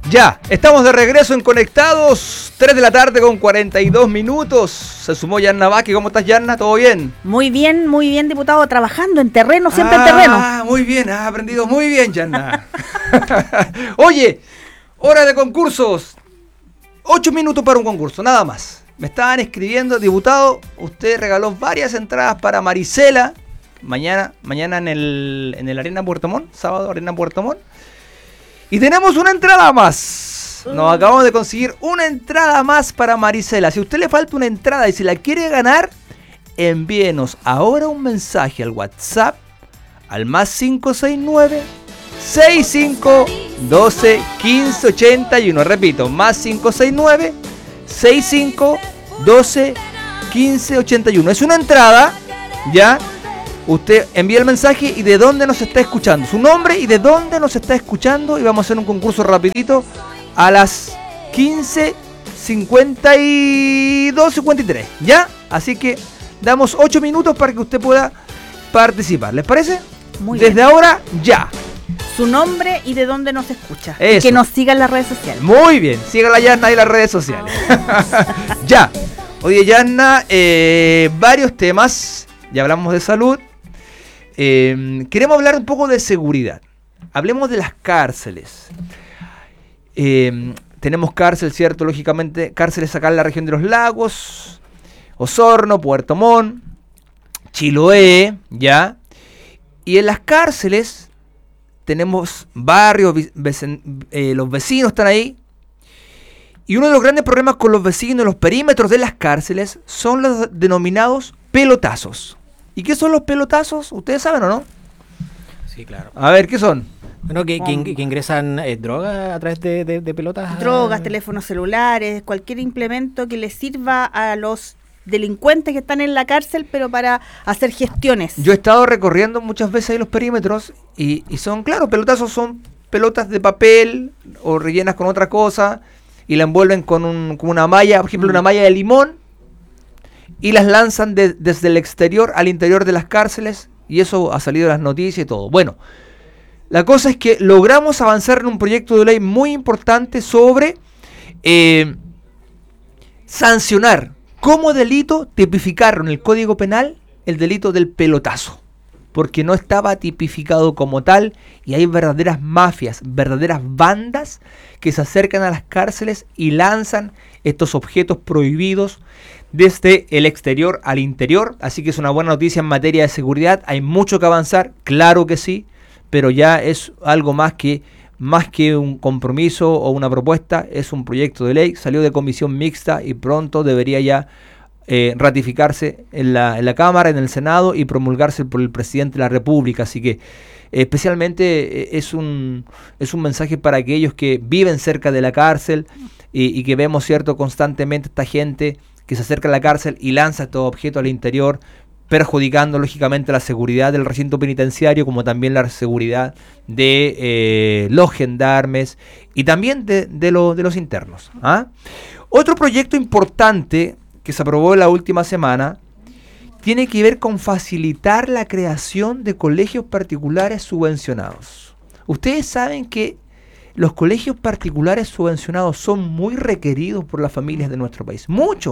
Ya, estamos de regreso en Conectados, 3 de la tarde con 42 minutos. Se sumó Yanna Vázquez. ¿Cómo estás, Yanna? ¿Todo bien? Muy bien, diputado, trabajando en terreno, siempre en terreno. Ah, muy bien, has aprendido muy bien, Yanna. Oye, hora de concursos. 8 minutos para un concurso, nada más. Me estaban escribiendo, diputado, usted regaló varias entradas para Marisela. Mañana en el Arena Puerto Montt, sábado Arena Puerto Montt. Y tenemos una entrada más. Nos acabamos de conseguir una entrada más para Marisela. Si a usted le falta una entrada y si la quiere ganar, envíenos ahora un mensaje al WhatsApp al más 569 65 12 15 81. Repito, más 569 65 12 15 81. Es una entrada, ya. Usted envía el mensaje y de dónde nos está escuchando, su nombre y de dónde nos está escuchando, y vamos a hacer un concurso rapidito a las 15:52:53, ¿ya? Así que damos 8 minutos para que usted pueda participar, ¿les parece? Muy bien. Desde ahora, ya. Su nombre y de dónde nos escucha. Eso. Y que nos siga en las redes sociales. Muy bien, siga la Yanna y las redes sociales. Ya. Oye, Yanna, varios temas, ya hablamos de salud. Queremos hablar un poco de seguridad. Hablemos de las cárceles. Tenemos cárcel, ¿cierto? Lógicamente, cárceles acá en la región de los lagos, Osorno, Puerto Montt, Chiloé, ¿ya? Y en las cárceles tenemos barrios, los vecinos están ahí. Y uno de los grandes problemas con los vecinos, los perímetros de las cárceles, son los denominados pelotazos. ¿Y qué son los pelotazos? ¿Ustedes saben o no? Sí, claro. A ver, ¿qué son? Bueno, que ingresan drogas a través de pelotas. Drogas, teléfonos celulares, cualquier implemento que les sirva a los delincuentes que están en la cárcel, pero para hacer gestiones. Yo he estado recorriendo muchas veces ahí los perímetros y son, claro, pelotazos son pelotas de papel o rellenas con otra cosa y la envuelven con una malla, por ejemplo, una malla de limón, y las lanzan desde el exterior al interior de las cárceles, y eso ha salido en las noticias y todo. Bueno, la cosa es que logramos avanzar en un proyecto de ley muy importante sobre sancionar como delito, tipificar en el Código Penal el delito del pelotazo, porque no estaba tipificado como tal, y hay verdaderas mafias, verdaderas bandas que se acercan a las cárceles y lanzan estos objetos prohibidos desde el exterior al interior. Así que es una buena noticia en materia de seguridad. Hay mucho que avanzar, claro que sí, pero ya es algo más que un compromiso o una propuesta, es un proyecto de ley, salió de comisión mixta y pronto debería ya ratificarse en la Cámara, en el Senado, y promulgarse por el presidente de la República. Así que especialmente es un mensaje para aquellos que viven cerca de la cárcel y que vemos, cierto, constantemente esta gente que se acerca a la cárcel y lanza estos objetos al interior, perjudicando lógicamente la seguridad del recinto penitenciario, como también la seguridad de los gendarmes y también de los internos. Otro proyecto importante que se aprobó la última semana tiene que ver con facilitar la creación de colegios particulares subvencionados. Ustedes saben que los colegios particulares subvencionados son muy requeridos por las familias de nuestro país.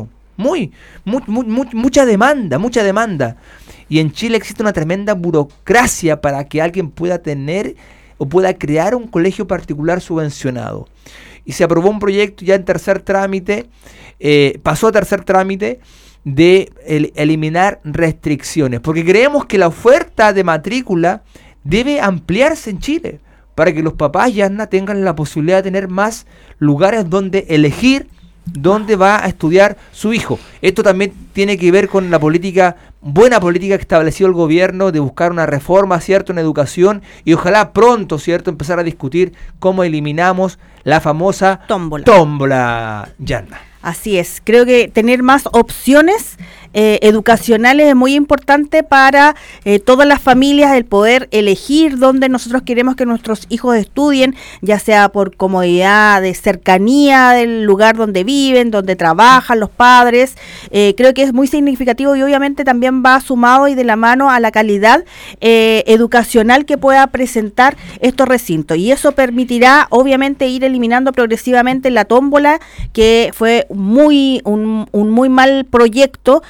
Mucha demanda. Y en Chile existe una tremenda burocracia para que alguien pueda tener o pueda crear un colegio particular subvencionado. Y se aprobó un proyecto ya en tercer trámite, pasó a tercer trámite, de eliminar restricciones, porque creemos que la oferta de matrícula debe ampliarse en Chile, para que los papás ya tengan la posibilidad de tener más lugares donde elegir dónde va a estudiar su hijo. Esto también tiene que ver con la buena política que estableció el gobierno de buscar una reforma, ¿cierto?, en educación, y ojalá pronto, ¿cierto?, empezar a discutir cómo eliminamos la famosa tómbola, Yanna. Así es, creo que tener más opciones educacionales es muy importante para todas las familias el poder elegir dónde nosotros queremos que nuestros hijos estudien, ya sea por comodidad, de cercanía del lugar donde viven, donde trabajan los padres. Creo que es muy significativo y obviamente también va sumado y de la mano a la calidad educacional que pueda presentar estos recintos, y eso permitirá obviamente ir eliminando progresivamente la tómbola, que fue un muy mal proyecto,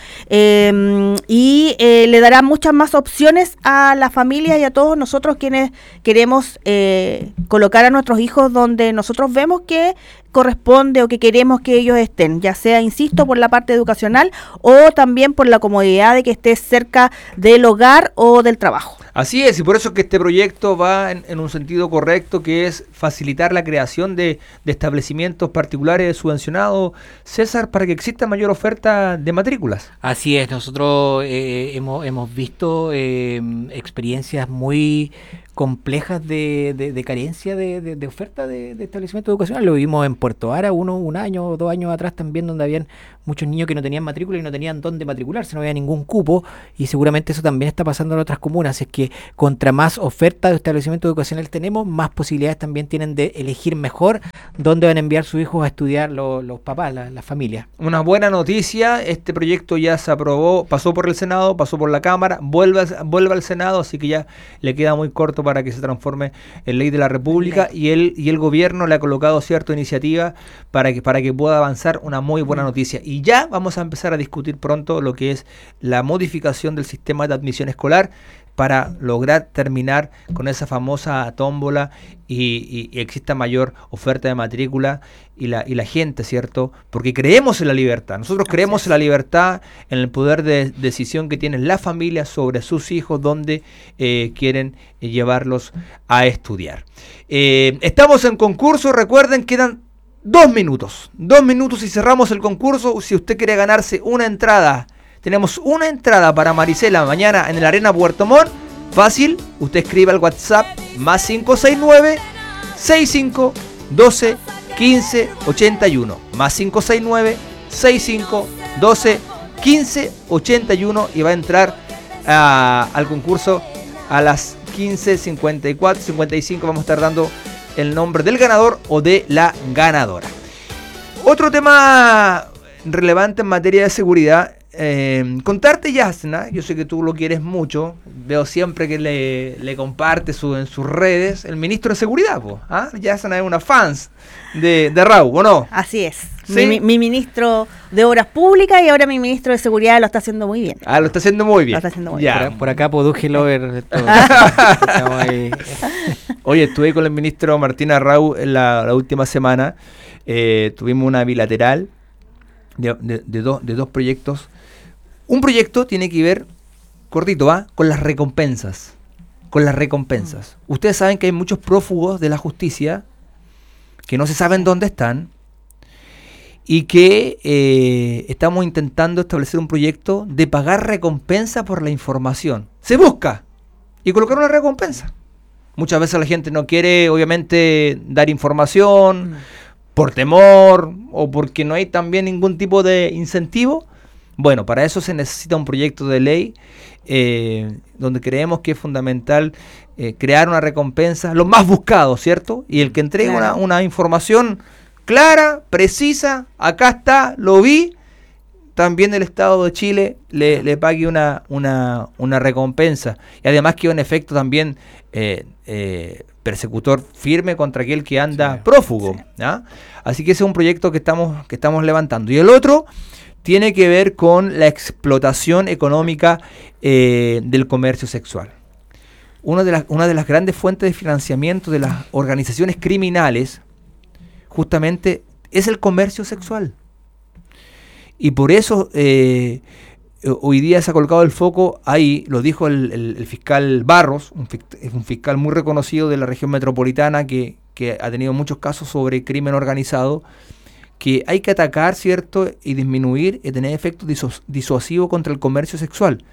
y le dará muchas más opciones a las familias y a todos nosotros quienes queremos colocar a nuestros hijos donde nosotros vemos que corresponde o que queremos que ellos estén, ya sea, insisto, por la parte educacional o también por la comodidad de que esté cerca del hogar o del trabajo. Así es, y por eso es que este proyecto va en un sentido correcto, que es facilitar la creación de establecimientos particulares subvencionados, César, para que exista mayor oferta de matrículas. Así es, nosotros hemos visto experiencias muy complejas de carencia de oferta de establecimientos educacionales. Lo vimos en Puerto Ara un año o 2 años atrás también, donde habían muchos niños que no tenían matrícula y no tenían dónde matricularse, no había ningún cupo, y seguramente eso también está pasando en otras comunas. Es que contra más oferta de establecimientos educacionales tenemos, más posibilidades también tienen de elegir mejor dónde van a enviar sus hijos a estudiar los papás, las familias. Una buena noticia, este proyecto ya se aprobó, pasó por el Senado, pasó por la Cámara, vuelve al Senado, así que ya le queda muy corto para que se transforme en ley de la República, y el gobierno le ha colocado cierta iniciativa para que pueda avanzar. Una muy buena noticia. Y ya vamos a empezar a discutir pronto lo que es la modificación del sistema de admisión escolar para lograr terminar con esa famosa tómbola y exista mayor oferta de matrícula y la gente, ¿cierto? Porque creemos en la libertad. Nosotros creemos en la libertad, en el poder de decisión que tienen las familias sobre sus hijos, donde quieren llevarlos a estudiar. Estamos en concurso, recuerden, quedan 2 minutos y cerramos el concurso. Si usted quiere ganarse una entrada, tenemos una entrada para Marisela mañana en el Arena Puerto Montt. Fácil, usted escribe al WhatsApp más 569-6512-1581. Más 569-6512-1581 y va a entrar al concurso a las 15:54, 55. Vamos a estar dando el nombre del ganador o de la ganadora. Otro tema relevante en materia de seguridad, contarte, Yasna, yo sé que tú lo quieres mucho, veo siempre que le comparte en sus redes, el ministro de Seguridad, Yasna es una fans de Raúl, ¿o no? Así es. ¿Sí? Mi ministro de Obras Públicas y ahora mi ministro de Seguridad lo está haciendo muy bien. Lo está haciendo muy bien. Lo está haciendo muy Ya. bien. Por acá, Poduje Lover. Oye, estuve con el ministro Martín Arrau en la última semana. Tuvimos una bilateral de dos proyectos. Un proyecto tiene que ver, cortito, con las recompensas. Ustedes saben que hay muchos prófugos de la justicia que no se saben dónde están, y que estamos intentando establecer un proyecto de pagar recompensa por la información. Se busca y colocar una recompensa. Muchas veces la gente no quiere, obviamente, dar información por temor o porque no hay también ningún tipo de incentivo. Bueno, para eso se necesita un proyecto de ley donde creemos que es fundamental crear una recompensa, lo más buscado, ¿cierto? Y el que entregue una información clara, precisa, acá está, lo vi, también el Estado de Chile le pague una recompensa. Y además que un efecto también persecutor firme contra aquel que anda prófugo. Sí. Así que ese es un proyecto que estamos levantando. Y el otro tiene que ver con la explotación económica del comercio sexual. Una de las grandes fuentes de financiamiento de las organizaciones criminales justamente es el comercio sexual. Y por eso hoy día se ha colocado el foco ahí, lo dijo el fiscal Barros, un fiscal muy reconocido de la región metropolitana que ha tenido muchos casos sobre crimen organizado, que hay que atacar, ¿cierto?, y disminuir y tener efectos disuasivos contra el comercio sexual.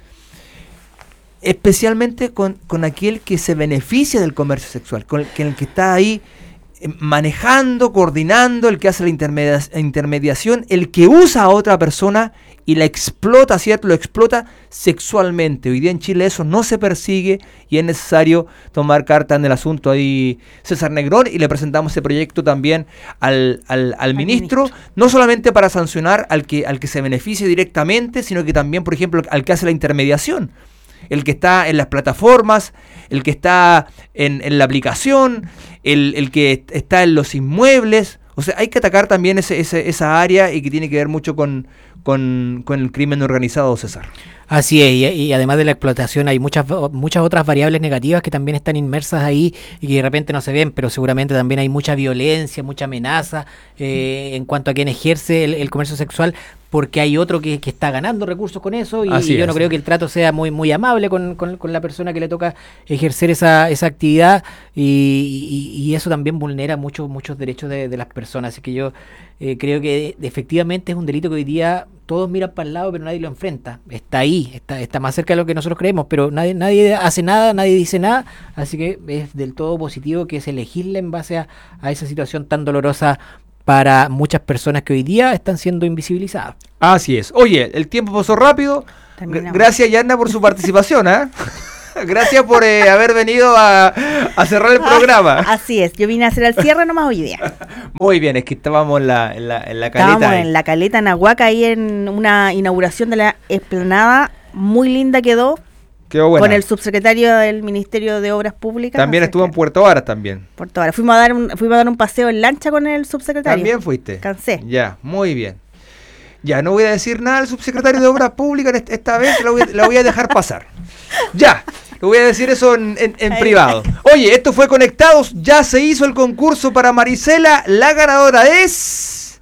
Especialmente con aquel que se beneficia del comercio sexual, con el que está ahí manejando, coordinando, el que hace la intermediación, el que usa a otra persona y la explota, ¿cierto? Lo explota sexualmente. Hoy día en Chile eso no se persigue y es necesario tomar carta en el asunto ahí, César Negrón, y le presentamos ese proyecto también al ministro, no solamente para sancionar al que se beneficie directamente, sino que también, por ejemplo, al que hace la intermediación. El que está en las plataformas, el que está en la aplicación, el que está en los inmuebles. O sea, hay que atacar también esa área y que tiene que ver mucho con el crimen organizado, César. Así es, y además de la explotación hay muchas otras variables negativas que también están inmersas ahí y que de repente no se ven, pero seguramente también hay mucha violencia, mucha amenaza en cuanto a quien ejerce el comercio sexual, porque hay otro que está ganando recursos con eso y yo no creo que el trato sea muy amable con la persona que le toca ejercer esa actividad y eso también vulnera muchos derechos de las personas. Así que yo creo que efectivamente es un delito que hoy día todos miran para el lado pero nadie lo enfrenta. Está ahí, está más cerca de lo que nosotros creemos, pero nadie hace nada, nadie dice nada, así que es del todo positivo que se legisle en base a esa situación tan dolorosa para muchas personas que hoy día están siendo invisibilizadas. Así es. Oye, el tiempo pasó rápido. Gracias, Yarna, por su participación, ¿eh? Gracias por haber venido a cerrar el programa. Así es, yo vine a hacer el cierre nomás hoy día. Muy bien, es que estábamos en la caleta. Estábamos en la caleta, en Ahuaca, ahí en una inauguración de la explanada. Muy linda quedó. Quedó buena. Con el subsecretario del Ministerio de Obras Públicas. También estuvo en Puerto Varas también. Puerto Varas. Fuimos a dar un paseo en lancha con el subsecretario. ¿También fuiste? Cansé. Ya, muy bien. Ya, no voy a decir nada al subsecretario de Obras Públicas esta vez, la voy a dejar pasar. Ya, le voy a decir eso en privado. Oye, esto fue Conectados, ya se hizo el concurso para Marisela, la ganadora es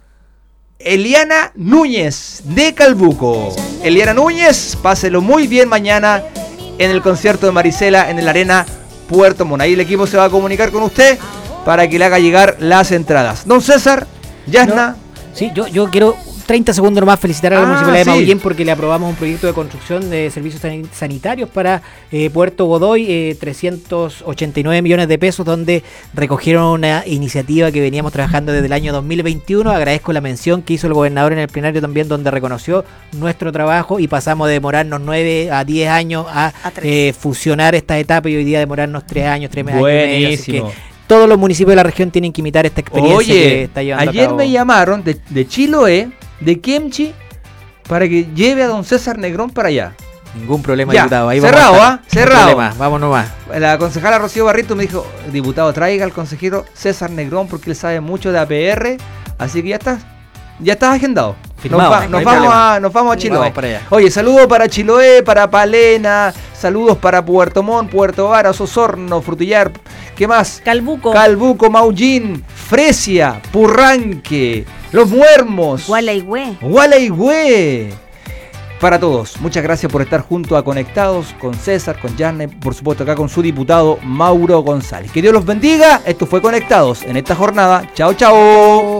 Eliana Núñez de Calbuco. Eliana Núñez, páselo muy bien mañana en el concierto de Marisela en el Arena Puerto Montt. Ahí el equipo se va a comunicar con usted para que le haga llegar las entradas. Don César, Yasna. Sí, yo quiero 30 segundos nomás felicitar a la Municipalidad de Maullín porque le aprobamos un proyecto de construcción de servicios sanitarios para Puerto Godoy, 389 millones de pesos, donde recogieron una iniciativa que veníamos trabajando desde el año 2021. Agradezco la mención que hizo el gobernador en el plenario también, donde reconoció nuestro trabajo y pasamos de demorarnos 9 a 10 años a fusionar esta etapa y hoy día demorarnos 3 años, 3 meses. Buenísimo. Todos los municipios de la región tienen que imitar esta experiencia que está llevando a cabo. Ayer me llamaron de Chiloé, de Kemchi, para que lleve a don César Negrón para allá. Ningún problema, ya, diputado. Ahí cerrado, cerrado. Vamos nomás. La concejala Rocío Barrito me dijo, diputado, traiga al consejero César Negrón porque él sabe mucho de APR, así que ya estás agendado. Firmado, nos vamos a Chiloé. Vamos para allá. Oye, saludos para Chiloé, para Palena, saludos para Puerto Montt, Puerto Varas, Osorno, Frutillar, ¿qué más? Calbuco, Maullín, Fresia, Purranque, Los Muermos, Gualeigüe. Para todos, muchas gracias por estar junto a Conectados con César, con Yarne, por supuesto acá con su diputado Mauro González. Que Dios los bendiga. Esto fue Conectados en esta jornada. Chao, chao.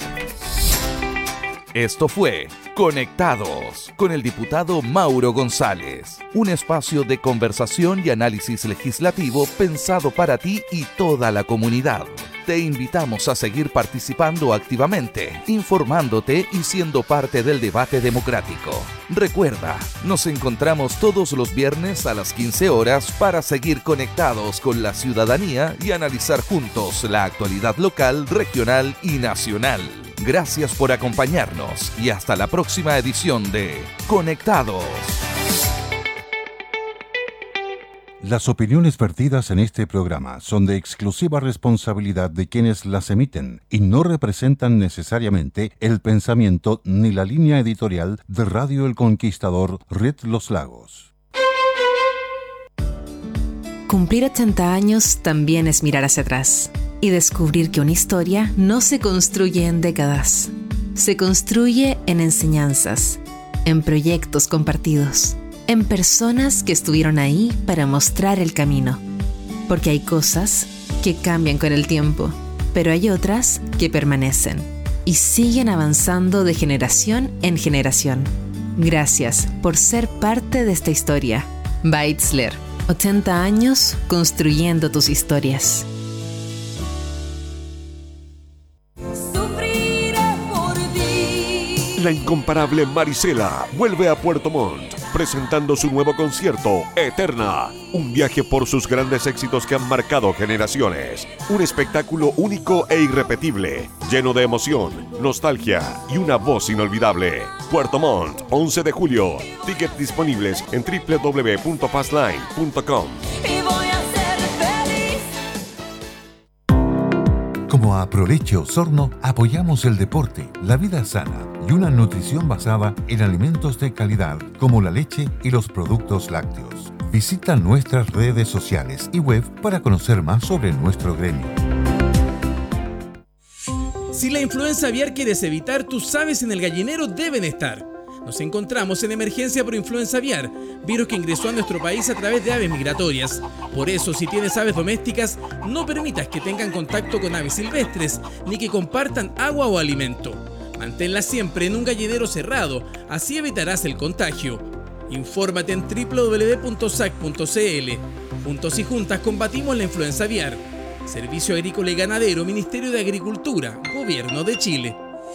Esto fue Conectados con el diputado Mauro González, un espacio de conversación y análisis legislativo pensado para ti y toda la comunidad. Te invitamos a seguir participando activamente, informándote y siendo parte del debate democrático. Recuerda, nos encontramos todos los viernes a las 15 horas para seguir conectados con la ciudadanía y analizar juntos la actualidad local, regional y nacional. Gracias por acompañarnos y hasta la próxima edición de Conectados. Las opiniones vertidas en este programa son de exclusiva responsabilidad de quienes las emiten y no representan necesariamente el pensamiento ni la línea editorial de Radio El Conquistador, Red Los Lagos. Cumplir 80 años también es mirar hacia atrás y descubrir que una historia no se construye en décadas, se construye en enseñanzas, en proyectos compartidos, en personas que estuvieron ahí para mostrar el camino. Porque hay cosas que cambian con el tiempo, pero hay otras que permanecen y siguen avanzando de generación en generación. Gracias por ser parte de esta historia. Beitzler, 80 años construyendo tus historias. La incomparable Marisela vuelve a Puerto Montt, presentando su nuevo concierto, Eterna. Un viaje por sus grandes éxitos que han marcado generaciones. Un espectáculo único e irrepetible, lleno de emoción, nostalgia y una voz inolvidable. Puerto Montt, 11 de julio. Tickets disponibles en www.fastline.com. Como Aproleche Osorno, apoyamos el deporte, la vida sana y una nutrición basada en alimentos de calidad como la leche y los productos lácteos. Visita nuestras redes sociales y web para conocer más sobre nuestro gremio. Si la influenza aviar quieres evitar, tus aves en el gallinero deben estar. Nos encontramos en emergencia por influenza aviar, virus que ingresó a nuestro país a través de aves migratorias. Por eso, si tienes aves domésticas, no permitas que tengan contacto con aves silvestres, ni que compartan agua o alimento. Manténlas siempre en un gallinero cerrado, así evitarás el contagio. Infórmate en www.sac.cl. Juntos y juntas combatimos la influenza aviar. Servicio Agrícola y Ganadero, Ministerio de Agricultura, Gobierno de Chile.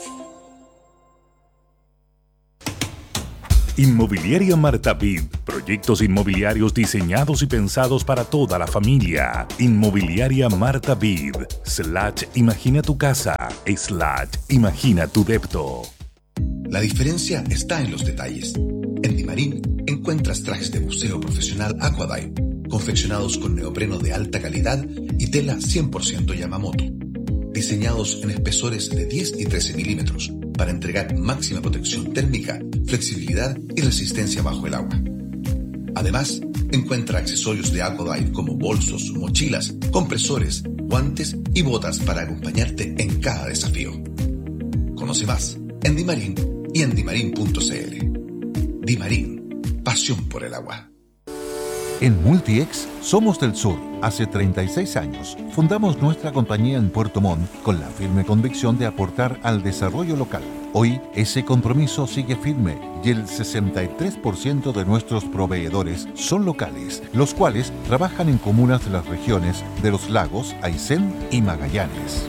Inmobiliaria Marta Vid. Proyectos inmobiliarios diseñados y pensados para toda la familia. Inmobiliaria Marta Vid. /Imagina tu casa. /Imagina tu depto. La diferencia está en los detalles. En Dimarín encuentras trajes de buceo profesional Aquadive, confeccionados con neopreno de alta calidad y tela 100% Yamamoto. Diseñados en espesores de 10 y 13 milímetros para entregar máxima protección térmica, flexibilidad y resistencia bajo el agua. Además, encuentra accesorios de Aquadive como bolsos, mochilas, compresores, guantes y botas para acompañarte en cada desafío. Conoce más en Dimarín y en dimarin.cl. Dimarín, pasión por el agua. En Multiex somos del sur. Hace 36 años fundamos nuestra compañía en Puerto Montt con la firme convicción de aportar al desarrollo local. Hoy ese compromiso sigue firme y el 63% de nuestros proveedores son locales, los cuales trabajan en comunas de las regiones de Los Lagos, Aysén y Magallanes.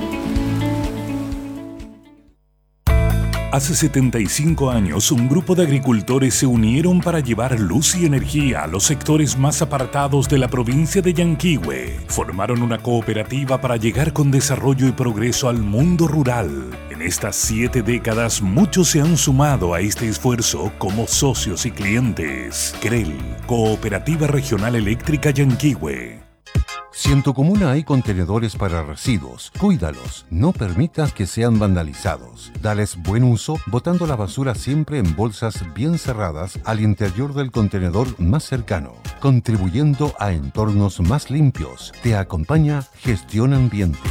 Hace 75 años, un grupo de agricultores se unieron para llevar luz y energía a los sectores más apartados de la provincia de Yanquihue. Formaron una cooperativa para llegar con desarrollo y progreso al mundo rural. En estas 7 décadas, muchos se han sumado a este esfuerzo como socios y clientes. CREL, Cooperativa Regional Eléctrica Yanquihue. Si en tu comuna hay contenedores para residuos, cuídalos, no permitas que sean vandalizados. Dales buen uso botando la basura siempre en bolsas bien cerradas al interior del contenedor más cercano, contribuyendo a entornos más limpios. Te acompaña Gestión Ambiente.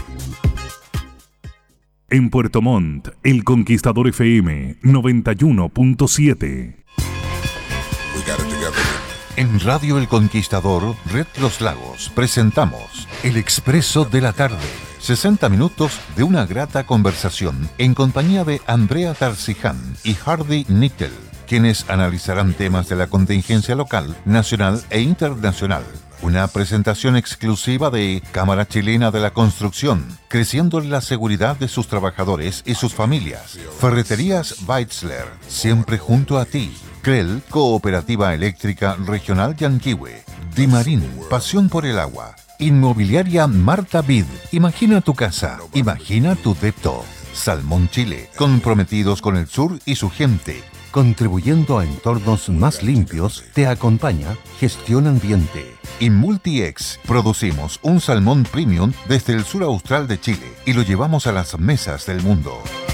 En Puerto Montt, El Conquistador FM 91.7. En Radio El Conquistador, Red Los Lagos, presentamos El Expreso de la Tarde. 60 minutos de una grata conversación en compañía de Andrea Tarciján y Hardy Nickel, quienes analizarán temas de la contingencia local, nacional e internacional. Una presentación exclusiva de Cámara Chilena de la Construcción, creciendo en la seguridad de sus trabajadores y sus familias. Ferreterías Weitzler, siempre junto a ti. CREL, Cooperativa Eléctrica Regional Yanquihue. Dimarín, pasión por el agua. Inmobiliaria Marta Vid, imagina tu casa, imagina tu depto. Salmón Chile, comprometidos con el sur y su gente. Contribuyendo a entornos más limpios, te acompaña Gestión Ambiente. En Multiex producimos un salmón premium desde el sur austral de Chile y lo llevamos a las mesas del mundo.